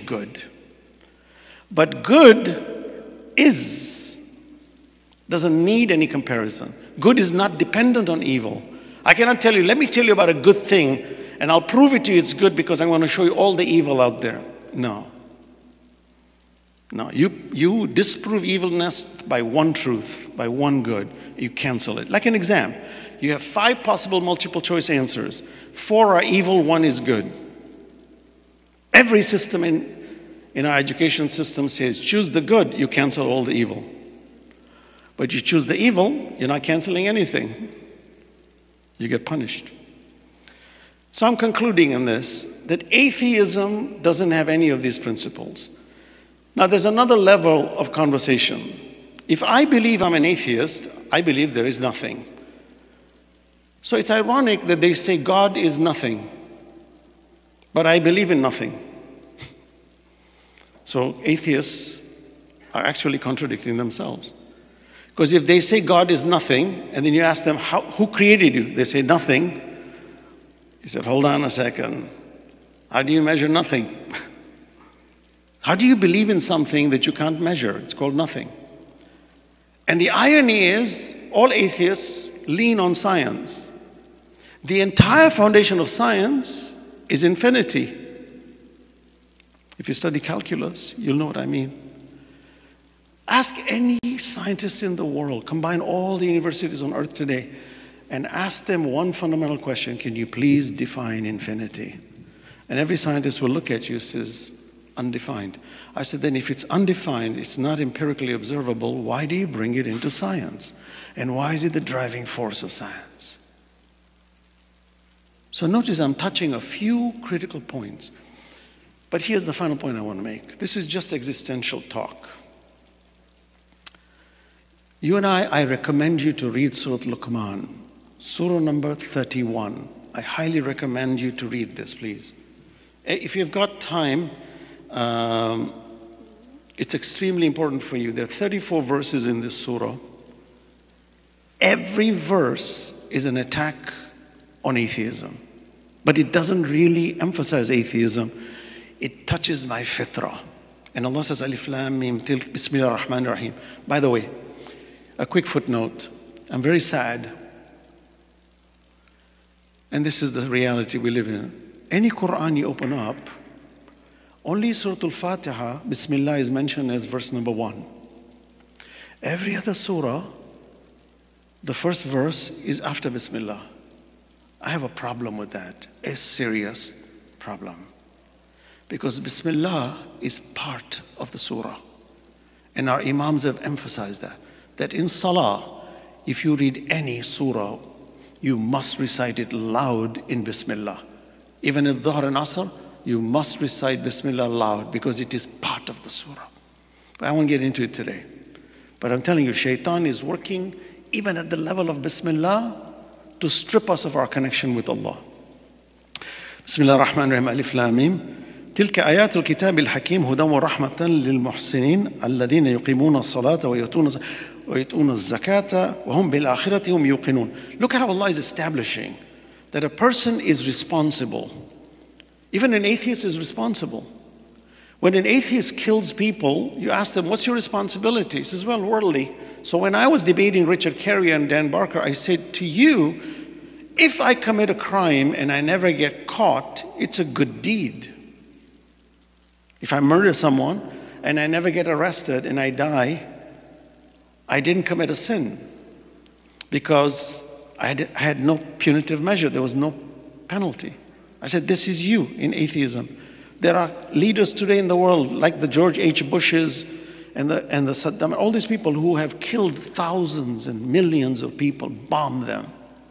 achieve good. But good doesn't need any comparison. Good is not dependent on evil. I cannot tell you, let me tell you about a good thing, and I'll prove it to you it's good because I'm going to show you all the evil out there. No. No, you disprove evilness by one truth, by one good. You cancel it. Like an exam. You have 5 possible multiple choice answers. 4 are evil, 1 is good. Every system in our education system says, choose the good, you cancel all the evil. But you choose the evil, you're not canceling anything. You get punished. So I'm concluding in this, that atheism doesn't have any of these principles. Now there's another level of conversation. If I believe I'm an atheist, I believe there is nothing. So it's ironic that they say God is nothing, but I believe in nothing. So atheists are actually contradicting themselves. Because if they say God is nothing, and then you ask them, who created you? They say nothing. You said, hold on a second. How do you measure nothing? How do you believe in something that you can't measure? It's called nothing. And the irony is, all atheists lean on science. The entire foundation of science is infinity. If you study calculus, you'll know what I mean. Ask any scientist in the world, combine all the universities on earth today, and ask them one fundamental question: can you please define infinity? And every scientist will look at you and says, undefined. I said, then if it's undefined, it's not empirically observable, why do you bring it into science? And why is it the driving force of science? So notice I'm touching a few critical points. But here's the final point I want to make. This is just existential talk. You and I recommend you to read Surah Luqman, Surah number 31. I highly recommend you to read this, please. If you've got time, it's extremely important for you. There are 34 verses in this surah. Every verse is an attack on atheism. But it doesn't really emphasize atheism. It touches my fitrah. And Allah says, Alif Lam Mim Tilk Bismillah ar-Rahman ar-Rahim. By the way, a quick footnote. I'm very sad. And this is the reality we live in. Any Quran you open up, only Surah Al-Fatiha, Bismillah, is mentioned as verse number 1. Every other surah, the first verse is after Bismillah. I have a problem with that, a serious problem. Because Bismillah is part of the surah. And our Imams have emphasized that in Salah, if you read any surah, you must recite it loud in Bismillah. Even in Dhuhr and Asr, you must recite Bismillah loud because it is part of the surah. But I won't get into it today. But I'm telling you, Shaitan is working even at the level of Bismillah to strip us of our connection with Allah. Bismillah ar-Rahman ar-Rahim, Alif Lam Mim. تلك آيات الكتاب الحكيم هدى ورحمة للمحسنين الذين يقيمون الصلاة ويؤتون الزكاة وهم بالآخرة هم يوقنون. Look at how Allah is establishing that a person is responsible. Even an atheist is responsible. When an atheist kills people, you ask them, what's your responsibility? He says, well, worldly. So when I was debating Richard Carrier and Dan Barker, I said to you, if I commit a crime and I never get caught, it's a good deed. If I murder someone and I never get arrested and I die, I didn't commit a sin because I had no punitive measure. There was no penalty. I said, this is you in atheism. There are leaders today in the world like the George H. Bushes and the Saddam, all these people who have killed thousands and millions of people, bombed them,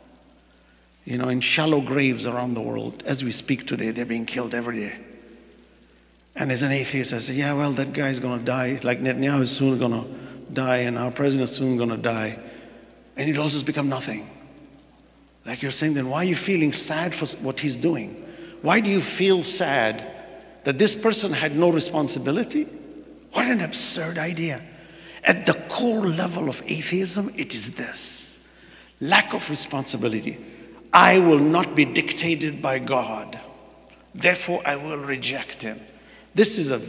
in shallow graves around the world. As we speak today, they're being killed every day. And as an atheist, I say, yeah, well, that guy's going to die. Like Netanyahu is soon going to die, and our president is soon going to die. And it'll just become nothing. Like you're saying, then why are you feeling sad for what he's doing? Why do you feel sad that this person had no responsibility? What an absurd idea. At the core level of atheism, it is this: lack of responsibility. I will not be dictated by God. Therefore, I will reject him. This is a